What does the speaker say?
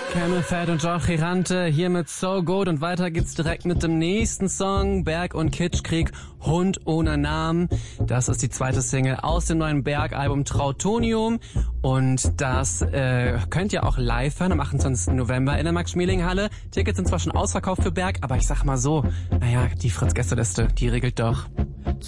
Camelphat und Jochi Rante hier mit So Good und weiter geht's direkt mit dem nächsten Song, Berg und Kitschkrieg, Hund ohne Namen. Das ist die zweite Single aus dem neuen Berg-Album Trautonium und das könnt ihr auch live hören am 28. November in der Max-Schmeling-Halle. Tickets sind zwar schon ausverkauft für Berg, aber ich sag mal so, naja, die Fritz-Gästeliste, die regelt doch.